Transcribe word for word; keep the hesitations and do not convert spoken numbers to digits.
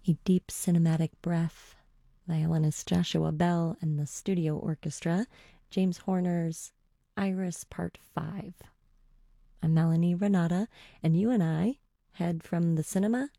A Deep Cinematic Breath, violinist Joshua Bell and the studio orchestra, James Horner's Iris Part five. I'm Melanie Renata, and you and I head from the cinema